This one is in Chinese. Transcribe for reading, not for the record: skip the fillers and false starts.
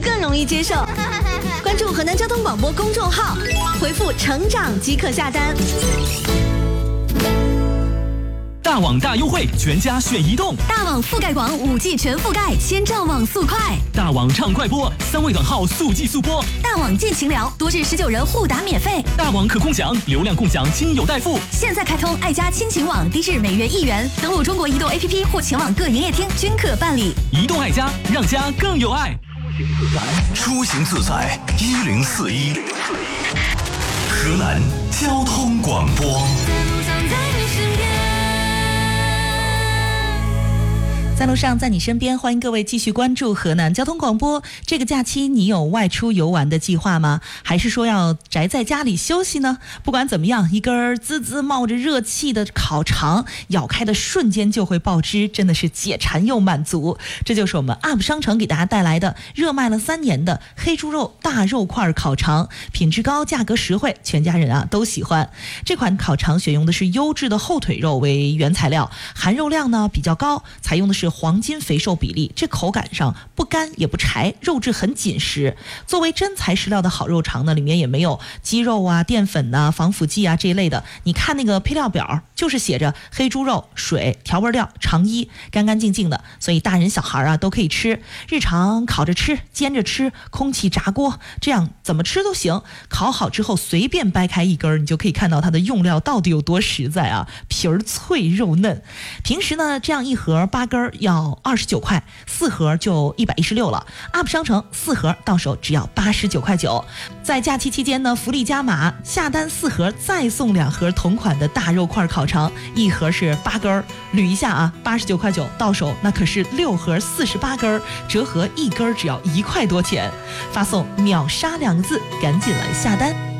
更容易接受。关注河南交通广播公众号，回复成长即可下单。 大网大优惠，全家选移动。 大网覆盖广，5G 全覆盖，千兆网速快。 大网畅快播，3位短号速记速播。 大网见情聊，多至19人互打免费。 大网可共享，流量共享，亲友代付。 现在开通爱家亲情网，低至每月1元，登录中国移动 APP 或前往各营业厅均可办理。 移动爱家，让家更有爱。 出行自在1041，河南交通广播。 在路上，在你身边，欢迎各位继续关注河南交通广播。这个假期你有外出游玩的计划吗？还是说要宅在家里休息呢？不管怎么样，一根滋滋冒着热气的烤肠，咬开的瞬间就会爆汁，真的是解馋又满足。这就是我们 UP 商城给大家带来的热卖了3年的黑猪肉大肉块烤肠，品质高，价格实惠，全家人都喜欢。这款烤肠选用的是优质的后腿肉为原材料，含肉量呢比较高，采用的是黄金肥瘦比例，这口感上不干也不柴，肉质很紧实。作为真材实料的好肉肠呢，里面也没有鸡肉淀粉防腐剂这一类的。你看那个配料表，就是写着黑猪肉、水、调味料、肠衣，干干净净的，所以大人小孩都可以吃。日常烤着吃，煎着吃，空气炸锅，这样怎么吃都行。烤好之后随便掰开一根，你就可以看到它的用料到底有多实在皮儿脆肉嫩。平时呢，这样一盒8根要29块，4盒就116了。UP 商城4盒到手只要89.9块。在假期期间呢，福利加码，下单4盒再送2盒同款的大肉块烤肠，一盒是8根，捋一下89.9块，到手那可是6盒48根，折合1根只要1块多钱。发送秒杀2个字，赶紧来下单。